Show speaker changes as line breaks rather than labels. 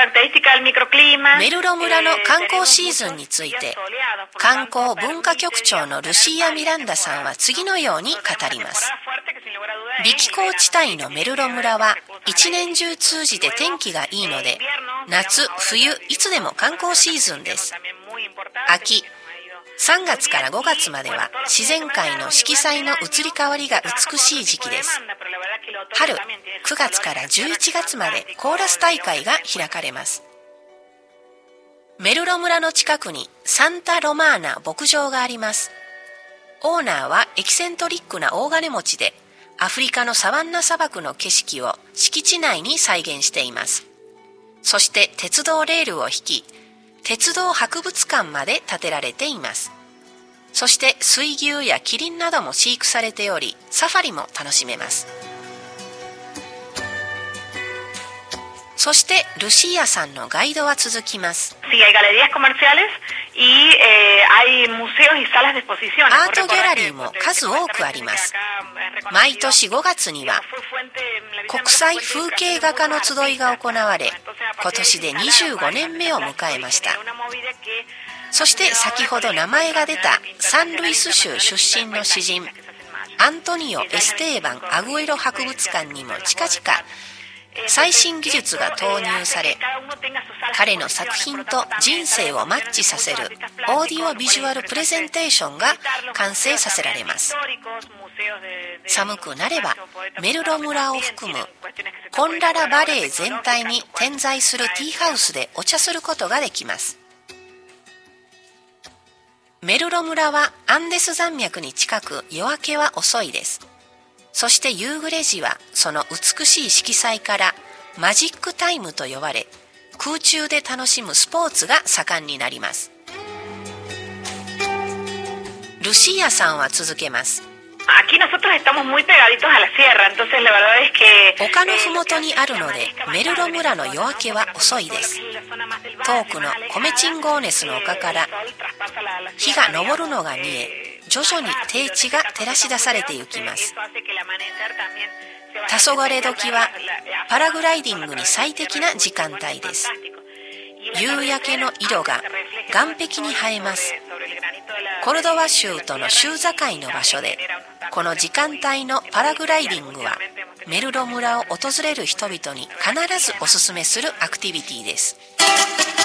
メルロ村の観光シーズンについて、観光文化局長のルシーア・ミランダさんは次のように語ります。ビキ高地帯のメルロ村は一年中通じて天気がいいので、夏、冬、いつでも観光シーズンです。秋、3月から5月までは自然界の色彩の移り変わりが美しい時期です。春、9月から11月までコーラス大会が開かれます。メルロ村の近くにサンタロマーナ牧場があります。オーナーはエキセントリックな大金持ちで、アフリカのサバンナ砂漠の景色を敷地内に再現しています。そして鉄道レールを引き、鉄道博物館まで建てられています。そして水牛やキリンなども飼育されており、サファリも楽しめます。そしてルシーアさんのガイドは続きます。アートギャラリーも数多くあります。毎年5月には国際風景画家の集いが行われ、今年で25年目を迎えました。そして先ほど名前が出たサンルイス州出身の詩人アントニオ・エステーバン・アグエロ博物館にも近々最新技術が投入され、彼の作品と人生をマッチさせるオーディオビジュアルプレゼンテーションが完成させられます。寒くなればメルロ村を含むコンララバレー全体に点在するティーハウスでお茶することができます。メルロ村はアンデス山脈に近く、夜明けは遅いです。そして夕暮れ時はその美しい色彩からマジックタイムと呼ばれ、空中で楽しむスポーツが盛んになります。ルシーアさんは続けます。丘のふもとにあるのでメルロ村の夜明けは遅いです。遠くのコメチンゴーネスの丘から日が昇るのが見え、徐々に低地が照らし出されていきます。黄昏時はパラグライディングに最適な時間帯です。夕焼けの色が岸壁に映えます。コルドバ州との州境の場所で、この時間帯のパラグライディングはメルロ村を訪れる人々に必ずおすすめするアクティビティです。